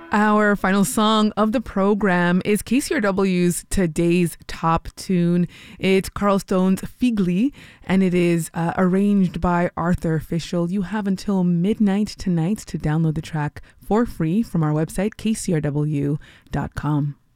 Our final song of the program is KCRW's Today's Top Tune. It's Carl Stone's Figli, and it is arranged by Arthur Fischel. You have until midnight tonight to download the track for free from our website, kcrw.com.